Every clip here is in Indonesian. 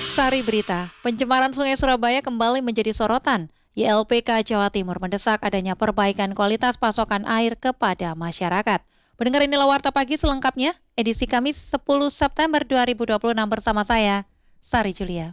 Sari Berita, pencemaran Sungai Surabaya kembali menjadi sorotan. YLPK Jawa Timur mendesak adanya perbaikan kualitas pasokan air kepada masyarakat. Pendengar, inilah Warta Pagi selengkapnya, edisi Kamis 10 September 2026 bersama saya, Sari Julia.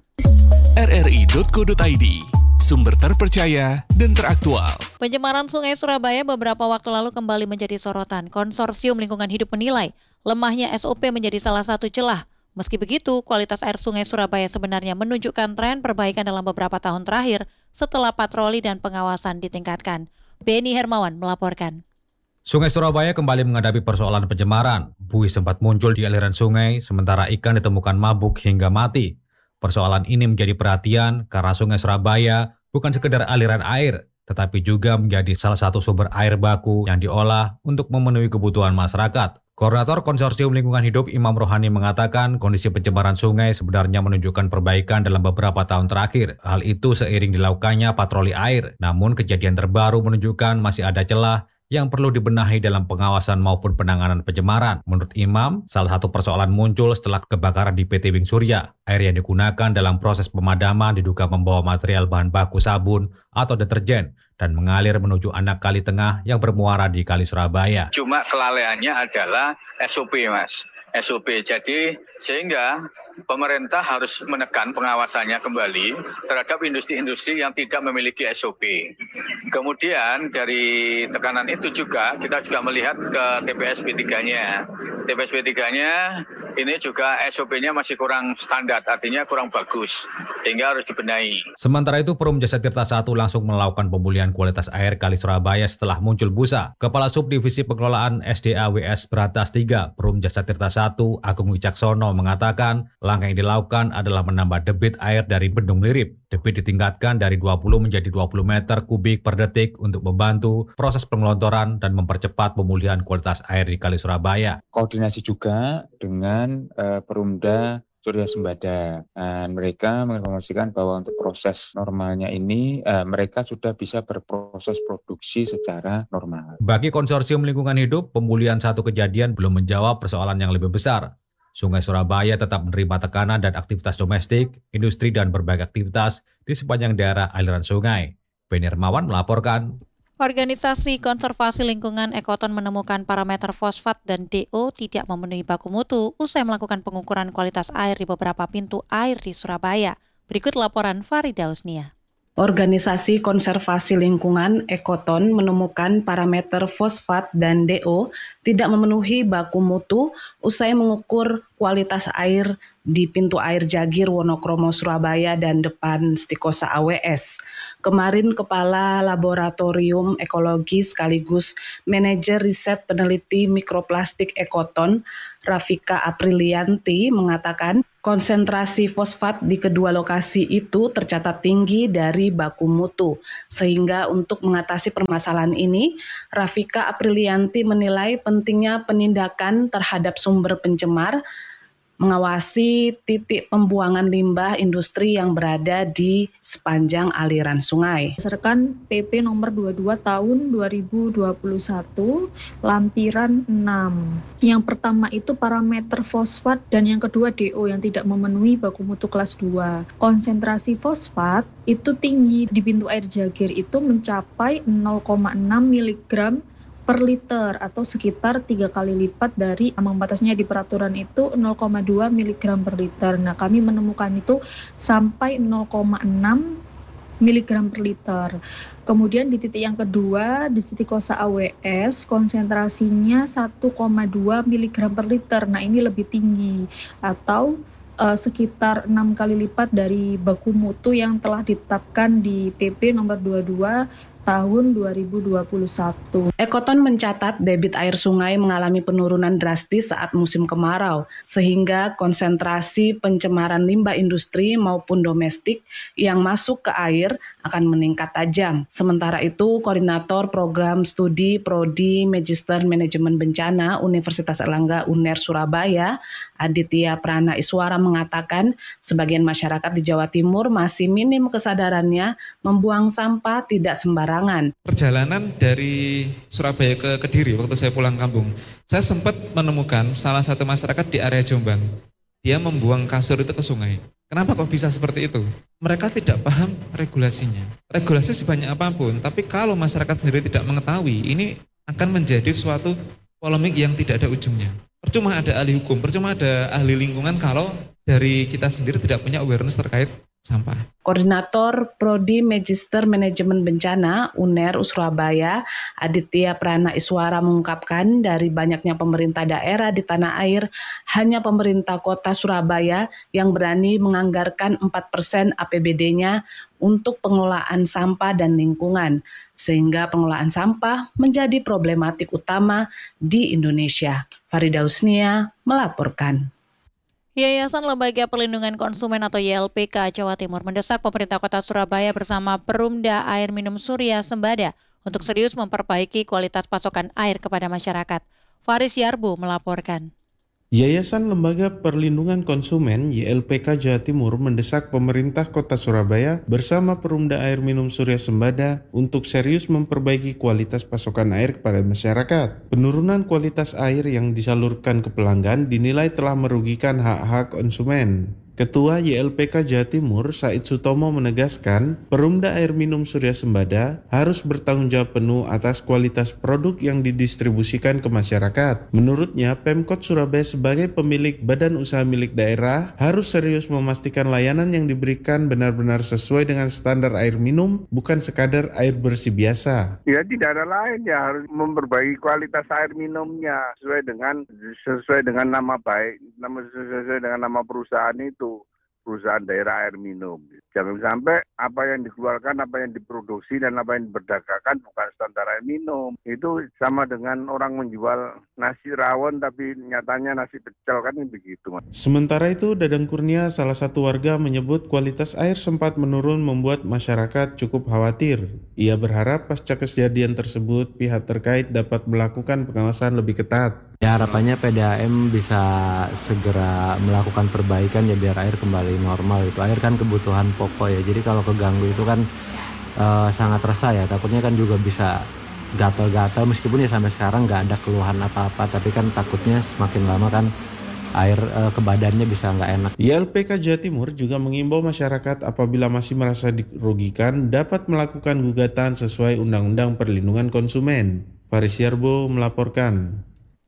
rri.co.id, sumber terpercaya dan teraktual. Pencemaran Sungai Surabaya beberapa waktu lalu kembali menjadi sorotan. Konsorsium Lingkungan Hidup menilai lemahnya SOP menjadi salah satu celah. Meski begitu, kualitas air Sungai Surabaya sebenarnya menunjukkan tren perbaikan dalam beberapa tahun terakhir setelah patroli dan pengawasan ditingkatkan. Beni Hermawan melaporkan. Sungai Surabaya kembali menghadapi persoalan pencemaran. Buih sempat muncul di aliran sungai, sementara ikan ditemukan mabuk hingga mati. Persoalan ini menjadi perhatian karena Sungai Surabaya bukan sekedar aliran air, tetapi juga menjadi salah satu sumber air baku yang diolah untuk memenuhi kebutuhan masyarakat. Koordinator Konsorsium Lingkungan Hidup Imam Rohani mengatakan kondisi pencemaran sungai sebenarnya menunjukkan perbaikan dalam beberapa tahun terakhir. Hal itu seiring dilakukannya patroli air. Namun kejadian terbaru menunjukkan masih ada celah yang perlu dibenahi dalam pengawasan maupun penanganan pencemaran. Menurut Imam, salah satu persoalan muncul setelah kebakaran di PT Wing Surya. Air yang digunakan dalam proses pemadaman diduga membawa material bahan baku sabun atau deterjen dan mengalir menuju anak kali tengah yang bermuara di Kali Surabaya. Cuma kelalaiannya adalah SOP, Mas. SOP. Jadi sehingga pemerintah harus menekan pengawasannya kembali terhadap industri-industri yang tidak memiliki SOP. Kemudian dari tekanan itu juga kita juga melihat ke TPS P3-nya. TPS P3-nya ini juga SOP-nya masih kurang standar, artinya kurang bagus, sehingga harus dibenahi. Sementara itu, Perum Jasa Tirta I langsung melakukan pemulihan kualitas air Kali Surabaya setelah muncul busa. Kepala Subdivisi Pengelolaan SDA WS Beratas 3, Perum Jasa Tirta I, Agung Wicaksono mengatakan langkah yang dilakukan adalah menambah debit air dari Bendung Lirip. Debit ditingkatkan dari 20 menjadi 20 meter kubik per detik untuk membantu proses pengelontoran dan mempercepat pemulihan kualitas air di Kali Surabaya. Koordinasi juga dengan Perumda Surya Sembada, dan mereka menginformasikan bahwa untuk proses normalnya ini mereka sudah bisa berproses produksi secara normal. Bagi Konsorsium Lingkungan Hidup, pemulihan satu kejadian belum menjawab persoalan yang lebih besar. Sungai Surabaya tetap menerima tekanan dan aktivitas domestik, industri dan berbagai aktivitas di sepanjang daerah aliran sungai. Beni Hermawan melaporkan. Organisasi Konservasi Lingkungan Ekoton menemukan parameter fosfat dan DO tidak memenuhi baku mutu usai melakukan pengukuran kualitas air di beberapa pintu air di Surabaya. Berikut laporan Farida Usnia. Organisasi Konservasi Lingkungan Ekoton menemukan parameter fosfat dan DO tidak memenuhi baku mutu usai mengukur kualitas air di pintu air Jagir, Wonokromo, Surabaya dan depan Stikosa AWS. Kemarin Kepala Laboratorium Ekologi sekaligus Manajer Riset Peneliti Mikroplastik Ekoton, Rafika Aprilianti, mengatakan konsentrasi fosfat di kedua lokasi itu tercatat tinggi dari baku mutu. Sehingga untuk mengatasi permasalahan ini, Rafika Aprilianti menilai pentingnya penindakan terhadap sumber pencemar, mengawasi titik pembuangan limbah industri yang berada di sepanjang aliran sungai. Berdasarkan PP nomor 22 tahun 2021 lampiran 6. Yang pertama itu parameter fosfat dan yang kedua DO yang tidak memenuhi baku mutu kelas 2. Konsentrasi fosfat itu tinggi di pintu air Jagir itu mencapai 0,6 mg per liter atau sekitar 3 kali lipat dari ambang batasnya di peraturan itu 0,2 mg per liter. Nah, kami menemukan itu sampai 0,6 mg per liter. Kemudian di titik yang kedua, di Stikosa AWS, konsentrasinya 1,2 mg per liter. Nah, ini lebih tinggi atau sekitar 6 kali lipat dari baku mutu yang telah ditetapkan di PP nomor 22 tahun 2021. Ekoton mencatat debit air sungai mengalami penurunan drastis saat musim kemarau, sehingga konsentrasi pencemaran limbah industri maupun domestik yang masuk ke air akan meningkat tajam. Sementara itu, Koordinator Program Studi Prodi Magister Manajemen Bencana Universitas Erlangga UNER Surabaya, Aditya Prana Iswara mengatakan, sebagian masyarakat di Jawa Timur masih minim kesadarannya membuang sampah tidak sembarangan. Perjalanan dari Surabaya ke Kediri waktu saya pulang kampung, saya sempat menemukan salah satu masyarakat di area Jombang. Dia membuang kasur itu ke sungai. Kenapa kok bisa seperti itu? Mereka tidak paham regulasinya. Regulasi sebanyak apapun, tapi kalau masyarakat sendiri tidak mengetahui, ini akan menjadi suatu polemik yang tidak ada ujungnya. Percuma ada ahli hukum, percuma ada ahli lingkungan kalau dari kita sendiri tidak punya awareness terkait sampah. Koordinator Prodi Magister Manajemen Bencana UNER Surabaya, Aditya Prana Iswara mengungkapkan dari banyaknya pemerintah daerah di tanah air, hanya pemerintah kota Surabaya yang berani menganggarkan 4% APBD-nya untuk pengelolaan sampah dan lingkungan, sehingga pengelolaan sampah menjadi problematik utama di Indonesia. Farida Husnia melaporkan. Yayasan Lembaga Perlindungan Konsumen atau YLPK Jawa Timur mendesak pemerintah kota Surabaya bersama Perumda Air Minum Surya Sembada untuk serius memperbaiki kualitas pasokan air kepada masyarakat. Faris Yarbu melaporkan. Yayasan Lembaga Perlindungan Konsumen YLPK Jawa Timur mendesak pemerintah kota Surabaya bersama Perumda Air Minum Surya Sembada untuk serius memperbaiki kualitas pasokan air kepada masyarakat. Penurunan kualitas air yang disalurkan ke pelanggan dinilai telah merugikan hak-hak konsumen. Ketua YLPK Jawa Timur, Said Sutomo menegaskan, Perumda Air Minum Surya Sembada harus bertanggung jawab penuh atas kualitas produk yang didistribusikan ke masyarakat. Menurutnya, Pemkot Surabaya sebagai pemilik badan usaha milik daerah harus serius memastikan layanan yang diberikan benar-benar sesuai dengan standar air minum, bukan sekadar air bersih biasa. Ya tidak ada lain, ya harus memperbaiki kualitas air minumnya sesuai dengan nama baik, sesuai dengan nama perusahaan itu. Perusahaan daerah air minum. Jangan sampai apa yang dikeluarkan, apa yang diproduksi, dan apa yang diperdagangkan bukan standar air minum. Itu sama dengan orang menjual nasi rawon tapi nyatanya nasi pecel, kan begitu. Sementara itu, Dadang Kurnia, salah satu warga, menyebut kualitas air sempat menurun membuat masyarakat cukup khawatir. Ia berharap pasca kejadian tersebut pihak terkait dapat melakukan pengawasan lebih ketat. Ya, harapannya PDAM bisa segera melakukan perbaikan ya biar air kembali normal. Itu air kan kebutuhan pokok ya, jadi kalau keganggu itu kan sangat resah ya. Takutnya kan juga bisa gatal-gatal, meskipun ya sampai sekarang nggak ada keluhan apa-apa, tapi kan takutnya semakin lama kan air ke badannya bisa nggak enak. YLPK Jawa Timur juga mengimbau masyarakat apabila masih merasa dirugikan dapat melakukan gugatan sesuai Undang-Undang Perlindungan Konsumen. Faris Yarbo melaporkan.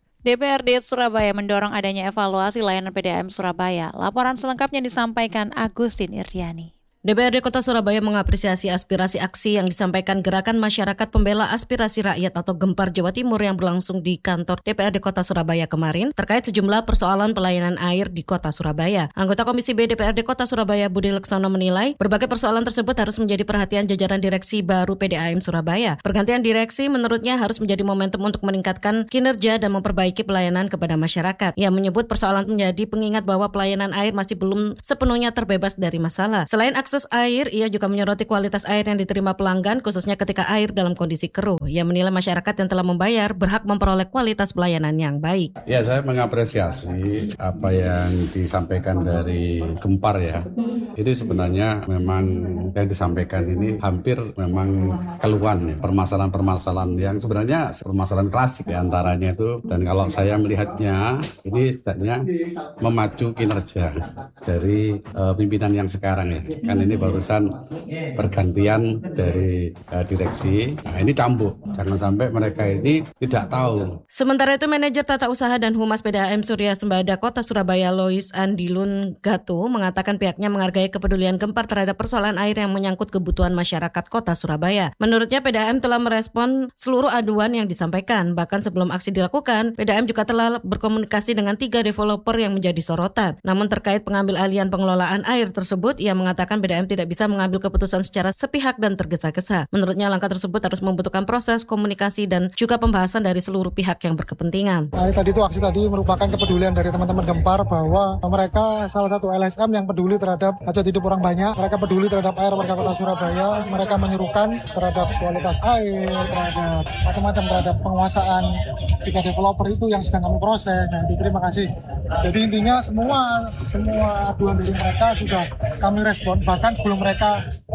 DPRD Surabaya mendorong adanya evaluasi layanan PDAM Surabaya. Laporan selengkapnya disampaikan Agustin Irdiani. DPRD Kota Surabaya mengapresiasi aspirasi aksi yang disampaikan Gerakan Masyarakat Pembela Aspirasi Rakyat atau Gempar Jawa Timur yang berlangsung di kantor DPRD Kota Surabaya kemarin terkait sejumlah persoalan pelayanan air di Kota Surabaya. Anggota Komisi B DPRD Kota Surabaya Budi Leksono menilai berbagai persoalan tersebut harus menjadi perhatian jajaran direksi baru PDAM Surabaya. Pergantian direksi menurutnya harus menjadi momentum untuk meningkatkan kinerja dan memperbaiki pelayanan kepada masyarakat. Ia menyebut persoalan menjadi pengingat bahwa pelayanan air masih belum sepenuhnya terbebas dari masalah. Selain akses air, ia juga menyoroti kualitas air yang diterima pelanggan, khususnya ketika air dalam kondisi keruh. Ia menilai masyarakat yang telah membayar berhak memperoleh kualitas pelayanan yang baik. Ya, saya mengapresiasi apa yang disampaikan dari Gempar ya. Ini sebenarnya memang yang disampaikan ini hampir memang keluhan ya, permasalahan-permasalahan yang sebenarnya permasalahan klasik di antaranya itu. Dan kalau saya melihatnya, ini setidaknya memacu kinerja dari pimpinan yang sekarang ya. Kan ini barusan pergantian dari direksi. Nah, ini cambuk. Jangan sampai mereka ini tidak tahu. Sementara itu, Manajer Tata Usaha dan Humas PDAM Surya Sembada Kota Surabaya Lois Andilun Gatu mengatakan pihaknya menghargai kepedulian Gempar terhadap persoalan air yang menyangkut kebutuhan masyarakat Kota Surabaya. Menurutnya, PDAM telah merespon seluruh aduan yang disampaikan. Bahkan sebelum aksi dilakukan, PDAM juga telah berkomunikasi dengan 3 developer yang menjadi sorotan. Namun terkait pengambil alihan pengelolaan air tersebut, ia mengatakan PDAM tidak bisa mengambil keputusan secara sepihak dan tergesa-gesa. Menurutnya langkah tersebut harus membutuhkan proses komunikasi dan juga pembahasan dari seluruh pihak yang berkepentingan. Aksi tadi merupakan kepedulian dari teman-teman Gempar bahwa mereka salah satu LSM yang peduli terhadap hajat hidup orang banyak. Mereka peduli terhadap air warga Kota Surabaya. Mereka menyerukan terhadap kualitas air, terhadap macam-macam, terhadap penguasaan 3 developer itu yang sedang kami proses. Nah, terima kasih. Jadi intinya semua aduan dari mereka sudah kami respon. Bahkan sebelum mereka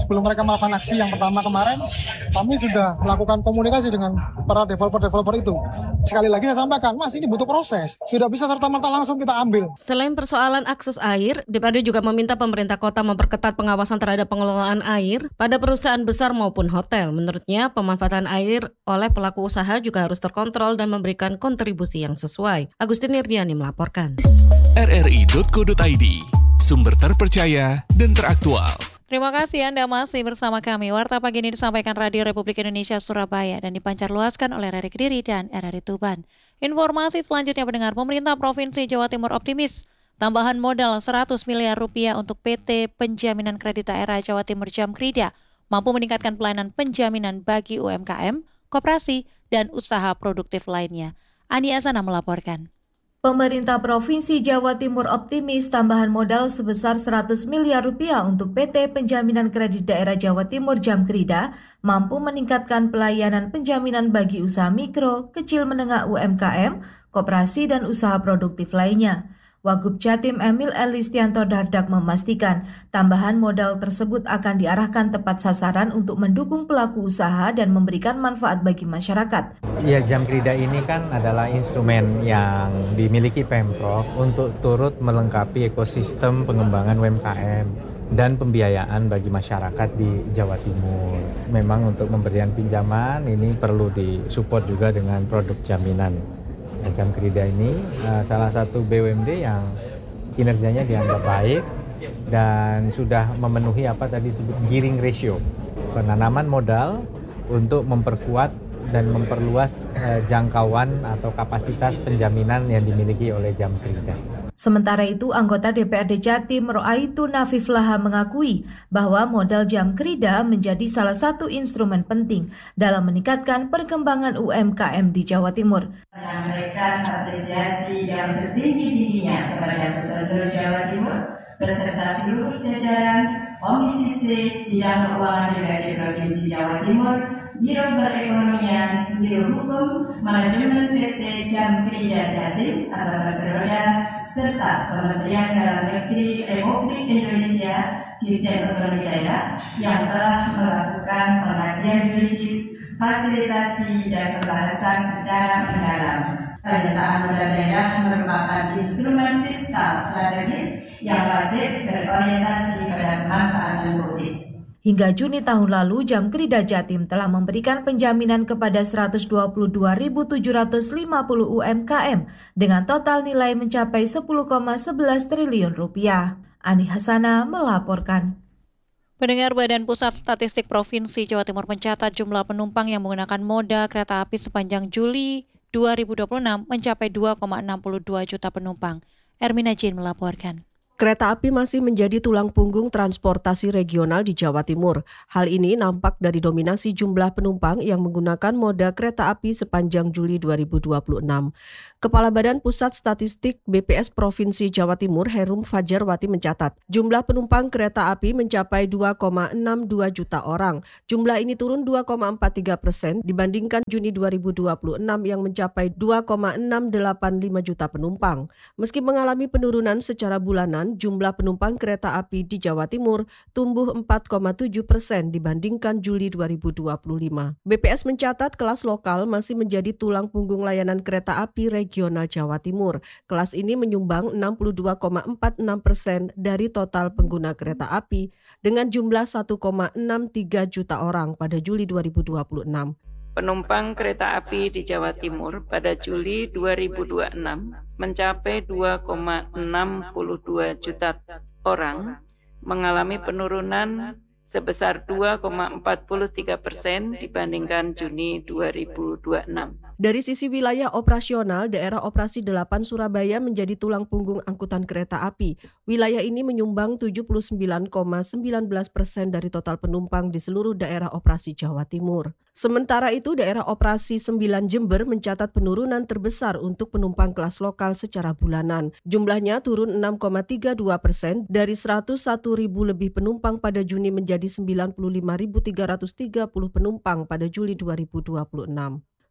Sebelum mereka melakukan aksi yang pertama kemarin, kami sudah melakukan komunikasi dengan para developer itu. Sekali lagi saya sampaikan, Mas, ini butuh proses. Tidak bisa serta-merta langsung kita ambil. Selain persoalan akses air, DPRD juga meminta pemerintah kota memperketat pengawasan terhadap pengelolaan air pada perusahaan besar maupun hotel. Menurutnya, pemanfaatan air oleh pelaku usaha juga harus terkontrol dan memberikan kontribusi yang sesuai. Agustin Nirdiani melaporkan. rri.co.id, sumber terpercaya dan teraktual. Terima kasih Anda masih bersama kami. Warta pagi ini disampaikan Radio Republik Indonesia Surabaya dan dipancarluaskan oleh RRI Kediri dan RRI Tuban. Informasi selanjutnya pendengar, pemerintah Provinsi Jawa Timur optimis tambahan modal 100 miliar rupiah untuk PT Penjaminan Kredit Daerah Jawa Timur Jamkrida mampu meningkatkan pelayanan penjaminan bagi UMKM, koperasi, dan usaha produktif lainnya. Ani Asana melaporkan. Pemerintah Provinsi Jawa Timur optimis tambahan modal sebesar 100 miliar rupiah untuk PT Penjaminan Kredit Daerah Jawa Timur Jamkrida mampu meningkatkan pelayanan penjaminan bagi usaha mikro, kecil menengah UMKM, koperasi dan usaha produktif lainnya. Wagub Jatim Emil Elistianto Dardak memastikan tambahan modal tersebut akan diarahkan tepat sasaran untuk mendukung pelaku usaha dan memberikan manfaat bagi masyarakat. Ya, Jamkrida ini kan adalah instrumen yang dimiliki Pemprov untuk turut melengkapi ekosistem pengembangan UMKM dan pembiayaan bagi masyarakat di Jawa Timur. Memang untuk pemberian pinjaman ini perlu disupport juga dengan produk jaminan. Jamkrida ini salah satu BUMD yang kinerjanya dianggap baik dan sudah memenuhi apa tadi disebut gearing ratio, penanaman modal untuk memperkuat dan memperluas jangkauan atau kapasitas penjaminan yang dimiliki oleh Jamkrida. Sementara itu, anggota DPRD Jatim Roaitu Nafiflaha mengakui bahwa modal Jamkrida menjadi salah satu instrumen penting dalam meningkatkan perkembangan UMKM di Jawa Timur. Menyampaikan apresiasi yang setinggi-tingginya kepada Gubernur Jawa Timur beserta seluruh jajaran Komisi C Bidang Keuangan DPRD Provinsi Jawa Timur, Biro Perekonomian, Biro Hukum, Manajemen PT Jamkrida Jatim atau Perseroda, serta Kementerian Dalam Negeri Republik Indonesia, Dirjen Otonomi Daerah yang telah melakukan pengkajian yuridis, fasilitasi dan pembahasan secara mendalam. Penyertaan modal daerah merupakan instrumen fiskal strategis yang wajib berorientasi pada kemanfaatan publik. Hingga Juni tahun lalu, Jamkrida Jatim telah memberikan penjaminan kepada 122.750 UMKM dengan total nilai mencapai 10,11 triliun rupiah. Ani Hasana melaporkan. Pendengar, Badan Pusat Statistik Provinsi Jawa Timur mencatat jumlah penumpang yang menggunakan moda kereta api sepanjang Juli 2026 mencapai 2,62 juta penumpang. Ermina Jin melaporkan. Kereta api masih menjadi tulang punggung transportasi regional di Jawa Timur. Hal ini nampak dari dominasi jumlah penumpang yang menggunakan moda kereta api sepanjang Juli 2026. Kepala Badan Pusat Statistik BPS Provinsi Jawa Timur Herum Fajarwati mencatat, jumlah penumpang kereta api mencapai 2,62 juta orang. Jumlah ini turun 2,43% dibandingkan Juni 2026 yang mencapai 2,685 juta penumpang. Meski mengalami penurunan secara bulanan, jumlah penumpang kereta api di Jawa Timur tumbuh 4,7% dibandingkan Juli 2025. BPS mencatat kelas lokal masih menjadi tulang punggung layanan kereta api regional Jawa Timur. Kelas ini menyumbang 62,46% dari total pengguna kereta api dengan jumlah 1,63 juta orang pada Juli 2026. Penumpang kereta api di Jawa Timur pada Juli 2026 mencapai 2,62 juta orang, mengalami penurunan sebesar 2,43% dibandingkan Juni 2026. Dari sisi wilayah operasional, daerah operasi 8 Surabaya menjadi tulang punggung angkutan kereta api. Wilayah ini menyumbang 79,19% dari total penumpang di seluruh daerah operasi Jawa Timur. Sementara itu, daerah operasi 9 Jember mencatat penurunan terbesar untuk penumpang kelas lokal secara bulanan. Jumlahnya turun 6,32% dari 101.000 lebih penumpang pada Juni menjadi 95.330 penumpang pada Juli 2026.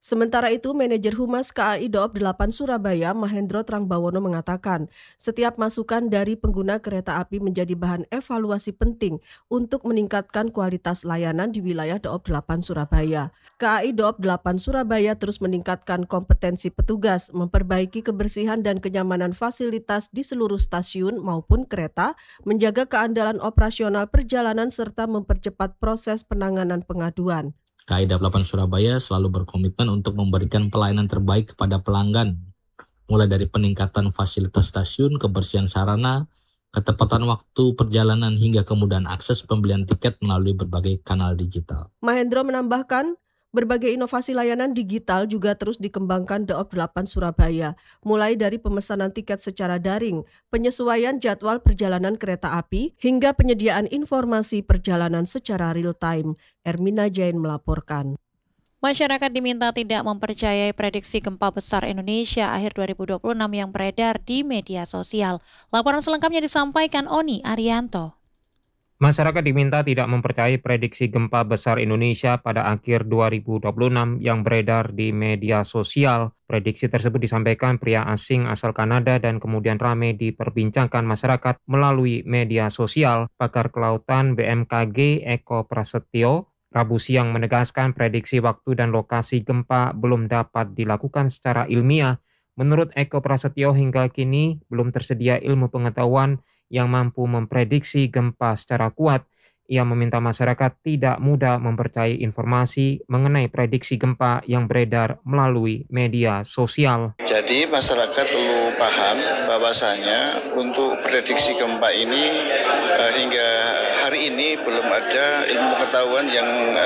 Sementara itu, Manajer Humas KAI Daob 8 Surabaya, Mahendro Trangbawono mengatakan, setiap masukan dari pengguna kereta api menjadi bahan evaluasi penting untuk meningkatkan kualitas layanan di wilayah Daob 8 Surabaya. KAI Daob 8 Surabaya terus meningkatkan kompetensi petugas, memperbaiki kebersihan dan kenyamanan fasilitas di seluruh stasiun maupun kereta, menjaga keandalan operasional perjalanan serta mempercepat proses penanganan pengaduan. KAI Daob 8 Surabaya selalu berkomitmen untuk memberikan pelayanan terbaik kepada pelanggan, mulai dari peningkatan fasilitas stasiun, kebersihan sarana, ketepatan waktu perjalanan hingga kemudahan akses pembelian tiket melalui berbagai kanal digital. Mahendro menambahkan, berbagai inovasi layanan digital juga terus dikembangkan Daob 8 Surabaya, mulai dari pemesanan tiket secara daring, penyesuaian jadwal perjalanan kereta api, hingga penyediaan informasi perjalanan secara real-time. Ermina Jain melaporkan. Masyarakat diminta tidak mempercayai prediksi gempa besar Indonesia akhir 2026 yang beredar di media sosial. Laporan selengkapnya disampaikan Oni Arianto. Masyarakat diminta tidak mempercayai prediksi gempa besar Indonesia pada akhir 2026 yang beredar di media sosial. Prediksi tersebut disampaikan pria asing asal Kanada dan kemudian ramai diperbincangkan masyarakat melalui media sosial. Pakar kelautan BMKG Eko Prasetyo Rabu siang menegaskan prediksi waktu dan lokasi gempa belum dapat dilakukan secara ilmiah. Menurut Eko Prasetyo, hingga kini belum tersedia ilmu pengetahuan yang mampu memprediksi gempa secara kuat. Ia meminta masyarakat tidak mudah mempercayai informasi mengenai prediksi gempa yang beredar melalui media sosial. Jadi masyarakat perlu paham bahwasanya untuk prediksi gempa ini hingga hari ini belum ada ilmu pengetahuan yang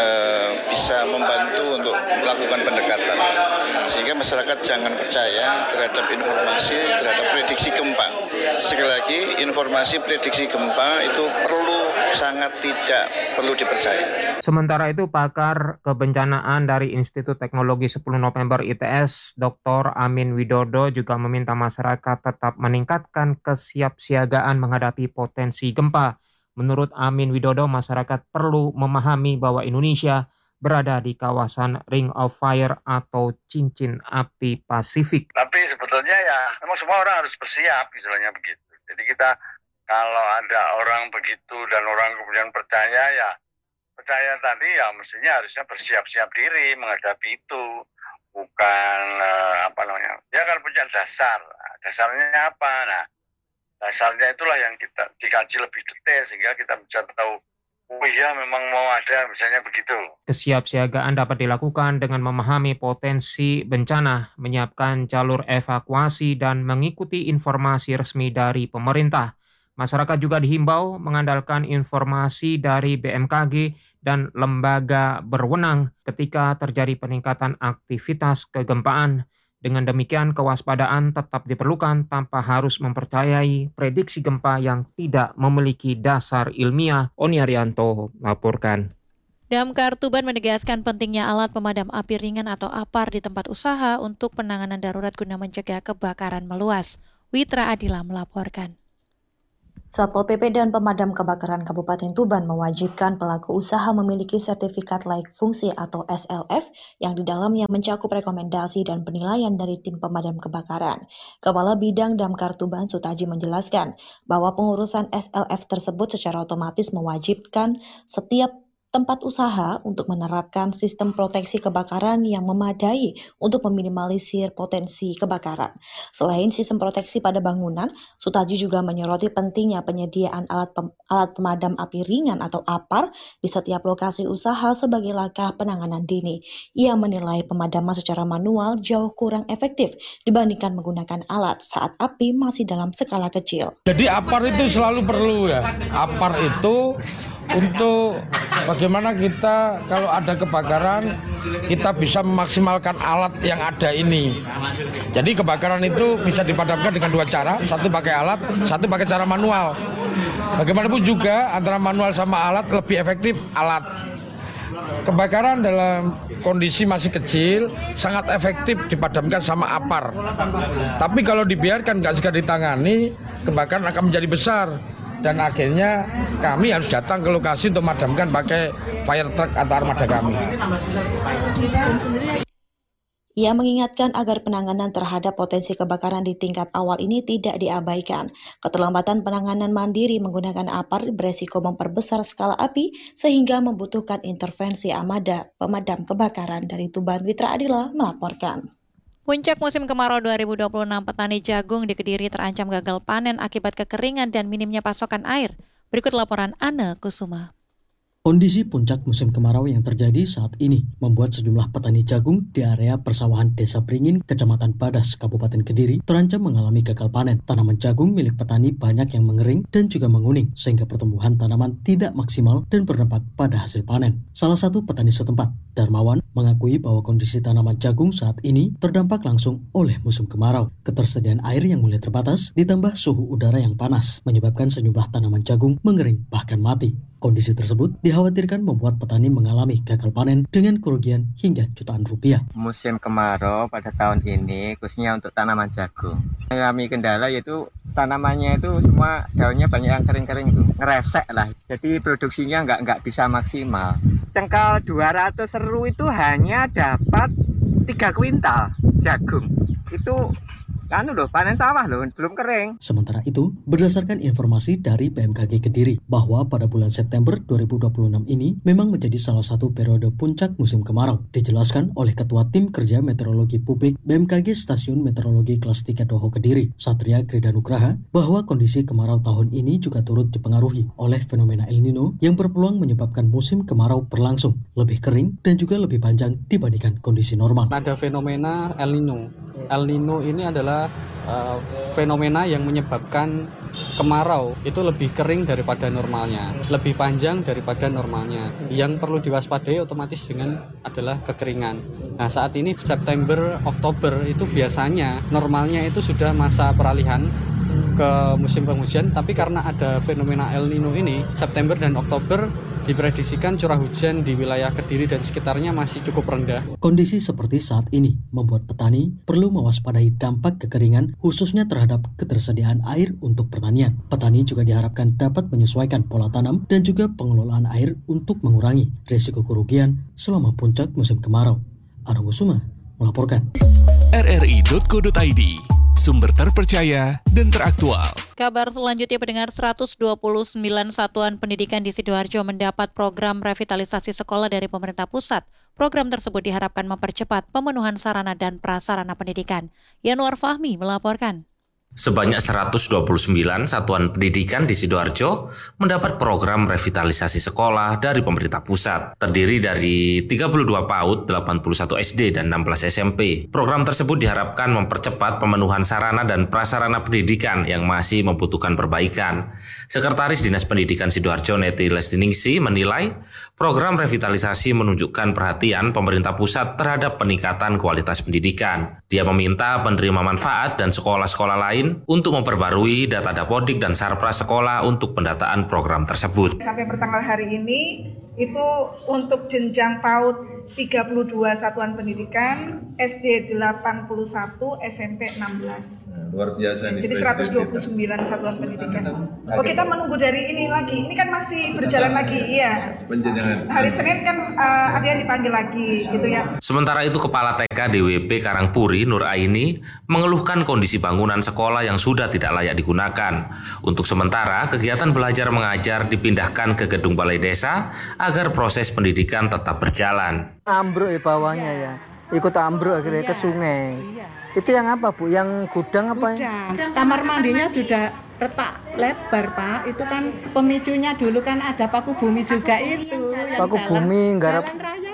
bisa membantu untuk melakukan pendekatan. Sehingga masyarakat jangan percaya terhadap informasi, terhadap prediksi gempa. Sekali lagi, informasi prediksi gempa itu sangat tidak perlu dipercaya. Sementara itu, pakar kebencanaan dari Institut Teknologi 10 November ITS, Dr. Amin Widodo juga meminta masyarakat tetap meningkatkan kesiapsiagaan menghadapi potensi gempa. Menurut Amin Widodo, masyarakat perlu memahami bahwa Indonesia berada di kawasan Ring of Fire atau cincin api Pasifik. Tapi sebetulnya ya memang semua orang harus bersiap, istilahnya begitu. Jadi kita kalau ada orang begitu dan orang kemudian percaya tadi ya mestinya harusnya bersiap-siap diri menghadapi itu. Bukan dia kan punya dasar. Dasarnya apa? Nah, dasarnya itulah yang kita dikaji lebih detail sehingga kita bisa tahu, oh iya memang mau ada misalnya begitu. Kesiapsiagaan dapat dilakukan dengan memahami potensi bencana, menyiapkan jalur evakuasi dan mengikuti informasi resmi dari pemerintah. Masyarakat juga dihimbau mengandalkan informasi dari BMKG dan lembaga berwenang ketika terjadi peningkatan aktivitas kegempaan. Dengan demikian, kewaspadaan tetap diperlukan tanpa harus mempercayai prediksi gempa yang tidak memiliki dasar ilmiah. Oni Arianto melaporkan. Damkar Tuban menegaskan pentingnya alat pemadam api ringan atau APAR di tempat usaha untuk penanganan darurat guna mencegah kebakaran meluas. Witra Adila melaporkan. Satpol PP dan Pemadam Kebakaran Kabupaten Tuban mewajibkan pelaku usaha memiliki sertifikat layak fungsi atau SLF yang di dalamnya mencakup rekomendasi dan penilaian dari tim pemadam kebakaran. Kepala Bidang Damkar Tuban Sutaji menjelaskan bahwa pengurusan SLF tersebut secara otomatis mewajibkan setiap tempat usaha untuk menerapkan sistem proteksi kebakaran yang memadai untuk meminimalisir potensi kebakaran. Selain sistem proteksi pada bangunan, Sutaji juga menyoroti pentingnya penyediaan alat pemadam api ringan atau APAR di setiap lokasi usaha sebagai langkah penanganan dini. Ia menilai pemadaman secara manual jauh kurang efektif dibandingkan menggunakan alat saat api masih dalam skala kecil. Jadi APAR itu selalu perlu ya. APAR itu untuk bagaimana kita kalau ada kebakaran kita bisa memaksimalkan alat yang ada ini. Jadi kebakaran itu bisa dipadamkan dengan dua cara, satu pakai alat, satu pakai cara manual. Bagaimanapun juga antara manual sama alat lebih efektif alat. Kebakaran dalam kondisi masih kecil sangat efektif dipadamkan sama APAR. Tapi kalau dibiarkan nggak segera ditangani, kebakaran akan menjadi besar. Dan akhirnya kami harus datang ke lokasi untuk memadamkan pakai fire truck atau armada kami. Ia mengingatkan agar penanganan terhadap potensi kebakaran di tingkat awal ini tidak diabaikan. Keterlambatan penanganan mandiri menggunakan APAR beresiko memperbesar skala api sehingga membutuhkan intervensi armada pemadam kebakaran. Dari Tuban, Witra Adila melaporkan. Puncak musim kemarau 2026, petani jagung di Kediri terancam gagal panen akibat kekeringan dan minimnya pasokan air. Berikut laporan Anne Kusuma. Kondisi puncak musim kemarau yang terjadi saat ini membuat sejumlah petani jagung di area persawahan Desa Pringin, Kecamatan Badas, Kabupaten Kediri terancam mengalami gagal panen. Tanaman jagung milik petani banyak yang mengering dan juga menguning sehingga pertumbuhan tanaman tidak maksimal dan berdampak pada hasil panen. Salah satu petani setempat, Darmawan, mengakui bahwa kondisi tanaman jagung saat ini terdampak langsung oleh musim kemarau. Ketersediaan air yang mulai terbatas ditambah suhu udara yang panas menyebabkan sejumlah tanaman jagung mengering bahkan mati. Kondisi tersebut dikhawatirkan membuat petani mengalami gagal panen dengan kerugian hingga jutaan rupiah. Musim kemarau pada tahun ini khususnya untuk tanaman jagung mengalami kendala, yaitu tanamannya itu semua daunnya banyak yang kering-kering tuh, ngeresek lah. Jadi produksinya nggak bisa maksimal. Cengkal 200 seru itu hanya dapat 3 kuintal jagung. Itu panen sawah belum kering. Sementara itu, berdasarkan informasi dari BMKG Kediri bahwa pada bulan September 2026 ini memang menjadi salah satu periode puncak musim kemarau. Dijelaskan oleh Ketua Tim Kerja Meteorologi Publik BMKG Stasiun Meteorologi Kelas 3 Doho Kediri, Satria Kridanugraha, bahwa kondisi kemarau tahun ini juga turut dipengaruhi oleh fenomena El Nino yang berpeluang menyebabkan musim kemarau berlangsung lebih kering dan juga lebih panjang dibandingkan kondisi normal. Ada fenomena El Nino. El Nino ini adalah fenomena yang menyebabkan kemarau itu lebih kering daripada normalnya, lebih panjang daripada normalnya. Yang perlu diwaspadai otomatis adalah kekeringan. Nah, saat ini September, Oktober itu biasanya normalnya itu sudah masa peralihan ke musim penghujan, tapi karena ada fenomena El Nino ini, September dan Oktober diprediksikan curah hujan di wilayah Kediri dan sekitarnya masih cukup rendah. Kondisi seperti saat ini membuat petani perlu mewaspadai dampak kekeringan khususnya terhadap ketersediaan air untuk pertanian. Petani juga diharapkan dapat menyesuaikan pola tanam dan juga pengelolaan air untuk mengurangi risiko kerugian selama puncak musim kemarau. Anung Kusuma melaporkan. RRI.co.id, sumber terpercaya dan teraktual. Kabar selanjutnya, pendengar, 129 satuan pendidikan di Sidoarjo mendapat program revitalisasi sekolah dari pemerintah pusat. Program tersebut diharapkan mempercepat pemenuhan sarana dan prasarana pendidikan. Yanuar Fahmi melaporkan. Sebanyak 129 satuan pendidikan di Sidoarjo mendapat program revitalisasi sekolah dari pemerintah pusat. Terdiri dari 32 PAUD, 81 SD, dan 16 SMP. Program tersebut diharapkan mempercepat pemenuhan sarana dan prasarana pendidikan yang masih membutuhkan perbaikan. Sekretaris Dinas Pendidikan Sidoarjo Neti Lestiningsi menilai program revitalisasi menunjukkan perhatian pemerintah pusat terhadap peningkatan kualitas pendidikan. Dia meminta penerima manfaat dan sekolah-sekolah lain untuk memperbarui data Dapodik dan Sarpras sekolah untuk pendataan program tersebut. Sampai pertanggal hari ini itu untuk jenjang PAUD 32 satuan pendidikan, SD 81, SMP 16. Luar biasa nih. Jadi 129 satuan pendidikan. Oh, kita menunggu dari ini lagi. Ini kan masih berjalan lagi, iya. Penjenjangan. Hari Senin kan ada yang dipanggil lagi gitu ya. Sementara itu Kepala TK DWP Karangpuri Nur Aini mengeluhkan kondisi bangunan sekolah yang sudah tidak layak digunakan. Untuk sementara, kegiatan belajar mengajar dipindahkan ke gedung Balai Desa agar proses pendidikan tetap berjalan. Ambruk ya bawahnya ya, ikut ambruk akhirnya ke sungai. Itu yang apa Bu? Yang gudang apa ya? Kamar mandinya sudah retak lebar Pak. Itu kan pemicunya dulu kan ada paku bumi juga itu. Paku bumi garap.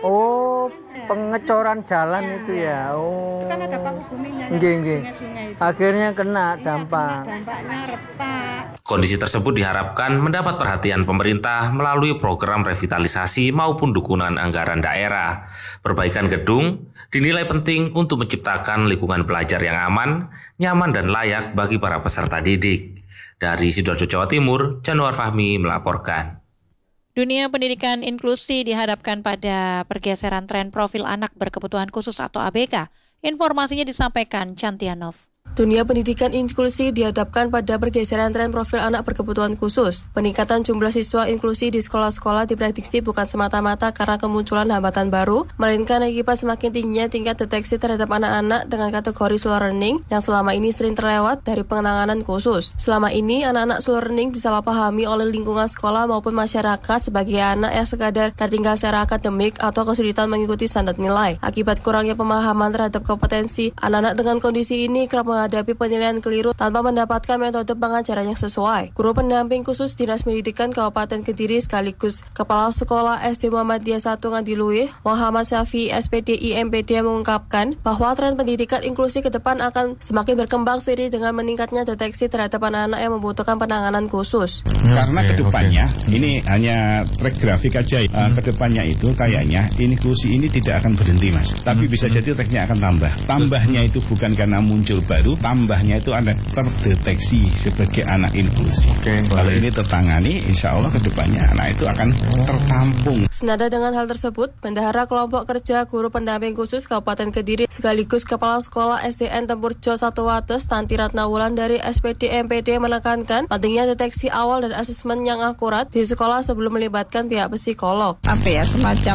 Oh, pengecoran jalan itu ya. Oh. Itu kan ada paku buminya. Sungai-sungai itu. Akhirnya kena dampak. Dampaknya retak. Kondisi tersebut diharapkan mendapat perhatian pemerintah melalui program revitalisasi maupun dukungan anggaran daerah. Perbaikan gedung dinilai penting untuk menciptakan lingkungan belajar yang aman, nyaman, dan layak bagi para peserta didik. Dari Sidoarjo, Jawa Timur, Januar Fahmi melaporkan. Dunia pendidikan inklusi dihadapkan pada pergeseran tren profil anak berkebutuhan khusus atau ABK. Informasinya disampaikan Cantianov. Dunia pendidikan inklusi dihadapkan pada pergeseran tren profil anak berkebutuhan khusus. Peningkatan jumlah siswa inklusi di sekolah-sekolah diprediksi bukan semata-mata karena kemunculan hambatan baru, melainkan akibat semakin tingginya tingkat deteksi terhadap anak-anak dengan kategori slow learning yang selama ini sering terlewat dari penanganan khusus. Selama ini, anak-anak slow learning disalahpahami oleh lingkungan sekolah maupun masyarakat sebagai anak yang sekadar tertinggal secara akademik atau kesulitan mengikuti standar nilai. Akibat kurangnya pemahaman terhadap kompetensi, anak-anak dengan kondisi ini kerap menghadapi penilaian keliru tanpa mendapatkan metode pengajaran yang sesuai. Guru pendamping khusus Dinas Pendidikan Kabupaten Kediri sekaligus Kepala Sekolah SD Muhammadiyah 1 Ngadiluih, Muhammad Syafi SPDI MPD mengungkapkan bahwa tren pendidikan inklusi ke depan akan semakin berkembang seiring dengan meningkatnya deteksi terhadap anak-anak yang membutuhkan penanganan khusus. Karena kedepannya ini hanya track grafik aja. Kedepannya itu kayaknya inklusi ini tidak akan berhenti, Mas. Tapi bisa jadi tracknya akan tambah. Tambahnya itu bukan karena muncul baru, tambahnya itu ada terdeteksi sebagai anak inklusi. Kalau ini tertangani, insya Allah kedepannya anak itu akan tertampung. Senada dengan hal tersebut, Bendahara Kelompok Kerja Guru Pendamping Khusus Kabupaten Kediri sekaligus Kepala Sekolah SDN Tempurjo 1 Wates Tanti Ratnawulan dari SPD MPD menekankan pentingnya deteksi awal dan asesmen yang akurat di sekolah sebelum melibatkan pihak psikolog. Semacam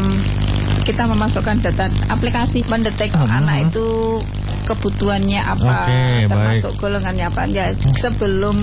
kita memasukkan data aplikasi mendeteksi anak itu kebutuhannya apa, termasuk golongannya apa. Ya, sebelum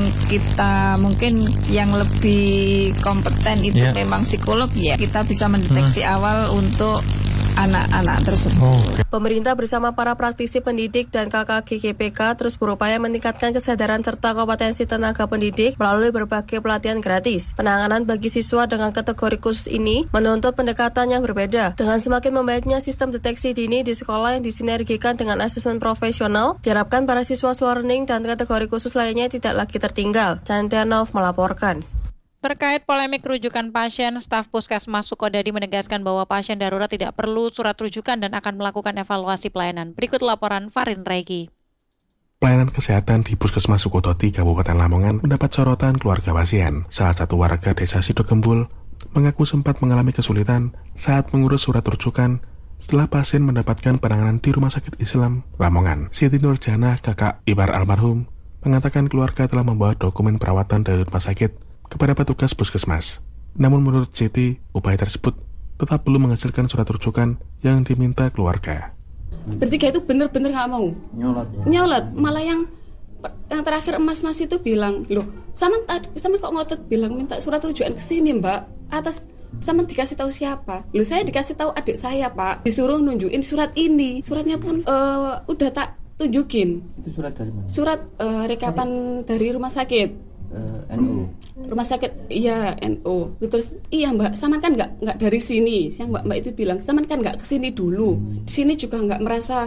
kita mungkin yang lebih kompeten itu memang psikolog, ya kita bisa mendeteksi awal untuk anak-anak tersebut. Pemerintah bersama para praktisi pendidik dan KKGPK terus berupaya meningkatkan kesadaran serta kompetensi tenaga pendidik melalui berbagai pelatihan gratis. Penanganan bagi siswa dengan kategori khusus ini menuntut pendekatan yang berbeda. Dengan semakin membaiknya sistem deteksi dini di sekolah yang disinergikan dengan asesmen profesional, diharapkan para siswa slow learning dan kategori khusus lainnya tidak lagi tertinggal. Cantianov melaporkan. Terkait polemik rujukan pasien, staf Puskesmas Sukodadi menegaskan bahwa pasien darurat tidak perlu surat rujukan dan akan melakukan evaluasi pelayanan. Berikut laporan Farin Regi. Pelayanan kesehatan di Puskesmas Sukodadi, Kabupaten Lamongan mendapat sorotan keluarga pasien. Salah satu warga desa Sidogembul mengaku sempat mengalami kesulitan saat mengurus surat rujukan setelah pasien mendapatkan penanganan di Rumah Sakit Islam Lamongan. Siti Nurjana, kakak ipar almarhum, mengatakan keluarga telah membawa dokumen perawatan dari rumah sakit kepada petugas puskesmas. Namun menurut Siti, upaya tersebut tetap belum menghasilkan surat rujukan yang diminta keluarga. Bertiga itu benar-benar nggak mau. Nyolot. Malah yang terakhir mas itu bilang, loh, sama kok ngotot bilang minta surat rujukan ke sini, Mbak. Atas sama dikasih tahu siapa? Loh, saya dikasih tahu adik saya, Pak. Disuruh nunjukin surat ini. Suratnya pun udah tak tunjukin. Itu surat dari mana? Surat rekapan dari rumah sakit. NU. Rumah sakit, iya NU. Terus iya Mbak, Saman kan nggak dari sini. Yang Mbak itu bilang, Saman kan nggak kesini dulu. Di sini juga nggak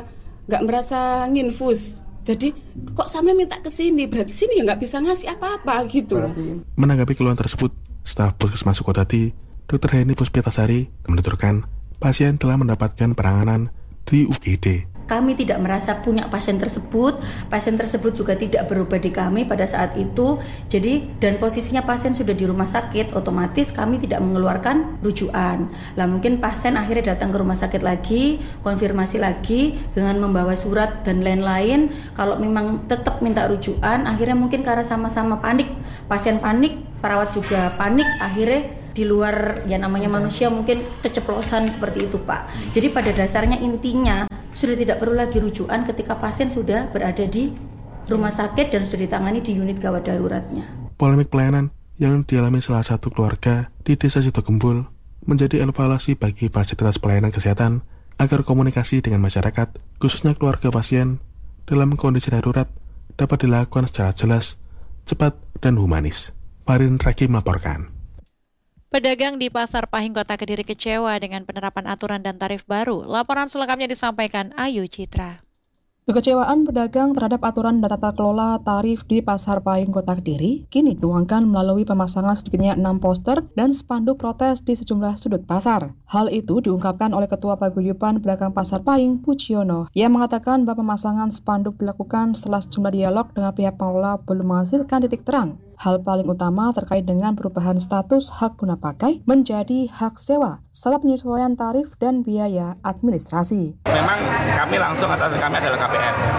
merasa nginfus. Jadi kok Saman minta kesini? Berarti sini ya nggak bisa ngasih apa-apa gitu. Menanggapi keluhan tersebut, staf Puskesmas Sukodadi, Dr. Heni Puspitasari, menuturkan pasien telah mendapatkan penanganan di UGD. Kami tidak merasa punya pasien tersebut juga tidak berubah di kami pada saat itu. Jadi dan posisinya pasien sudah di rumah sakit, otomatis kami tidak mengeluarkan rujukan. Lah mungkin pasien akhirnya datang ke rumah sakit lagi, konfirmasi lagi dengan membawa surat dan lain-lain. Kalau memang tetap minta rujukan, akhirnya mungkin karena sama-sama panik, pasien panik, perawat juga panik, akhirnya di luar ya namanya manusia mungkin keceplosan seperti itu Pak. Jadi pada dasarnya intinya sudah tidak perlu lagi rujukan ketika pasien sudah berada di rumah sakit dan sudah ditangani di unit gawat daruratnya. Polemik pelayanan yang dialami salah satu keluarga di Desa Sidogembul menjadi evaluasi bagi fasilitas pelayanan kesehatan agar komunikasi dengan masyarakat, khususnya keluarga pasien, dalam kondisi darurat dapat dilakukan secara jelas, cepat, dan humanis. Farin Raki melaporkan. Pedagang di Pasar Pahing Kota Kediri kecewa dengan penerapan aturan dan tarif baru. Laporan selengkapnya disampaikan Ayu Citra. Kekecewaan pedagang terhadap aturan dan tata kelola tarif di Pasar Pahing Kota Kediri kini dituangkan melalui pemasangan sedikitnya 6 poster dan spanduk protes di sejumlah sudut pasar. Hal itu diungkapkan oleh Ketua Paguyuban Pedagang Pasar Pahing, Puciono, yang mengatakan bahwa pemasangan spanduk dilakukan setelah sejumlah dialog dengan pihak pengelola belum menghasilkan titik terang. Hal paling utama terkait dengan perubahan status hak guna pakai menjadi hak sewa, serta penyesuaian tarif dan biaya administrasi. Memang kami langsung atas kami adalah KPR.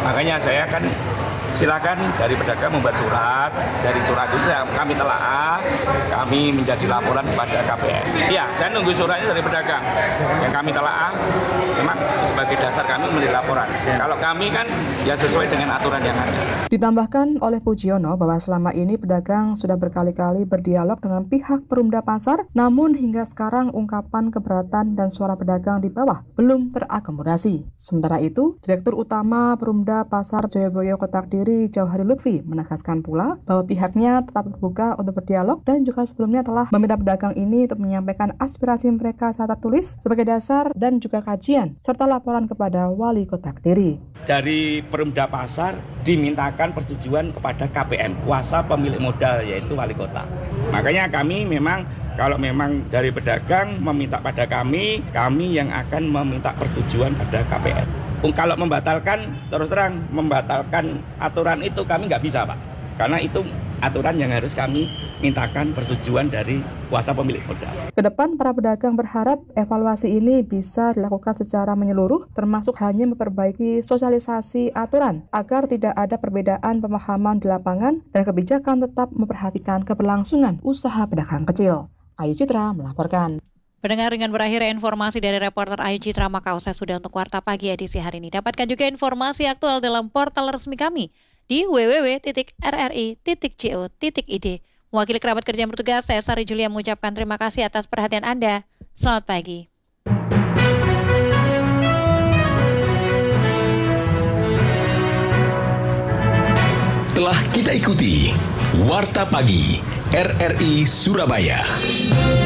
Makanya saya kan silakan dari pedagang membuat surat, dari surat itu kami telaah, kami menjadi laporan kepada KPN. Ya, saya nunggu suratnya dari pedagang yang kami telaah, memang sebagai dasar kami memberi laporan. Kalau kami kan ya sesuai dengan aturan yang ada. Ditambahkan oleh Pujiono bahwa selama ini pedagang sudah berkali-kali berdialog dengan pihak Perumda Pasar, namun hingga sekarang ungkapan keberatan dan suara pedagang di bawah belum terakomodasi. Sementara itu, Direktur Utama Perumda Pasar Joyoboyo Kota Kediri Jauhari Lutfi menegaskan pula bahwa pihaknya tetap terbuka untuk berdialog dan juga sebelumnya telah meminta pedagang ini untuk menyampaikan aspirasi mereka secara tertulis sebagai dasar dan juga kajian serta laporan kepada Wali Kota Kediri. Dari Perumda Pasar dimintakan persetujuan kepada KPM, kuasa pemilik modal yaitu Wali Kota. Makanya kami memang kalau memang dari pedagang meminta pada kami yang akan meminta persetujuan pada KPM. Kalau membatalkan, terus terang membatalkan aturan itu kami nggak bisa, Pak. Karena itu aturan yang harus kami mintakan persetujuan dari kuasa pemilik modal. Kedepan para pedagang berharap evaluasi ini bisa dilakukan secara menyeluruh, termasuk hanya memperbaiki sosialisasi aturan agar tidak ada perbedaan pemahaman di lapangan dan kebijakan tetap memperhatikan keberlangsungan usaha pedagang kecil. Ayu Citra melaporkan. Pendengar, dengan berakhir informasi dari reporter Ayu Citra, maka usai sudah untuk Warta Pagi edisi hari ini. Dapatkan juga informasi aktual dalam portal resmi kami di www.rri.co.id. Mewakili kerabat kerja yang bertugas, saya Sari Julia mengucapkan terima kasih atas perhatian Anda. Selamat pagi. Telah kita ikuti Warta Pagi RRI Surabaya.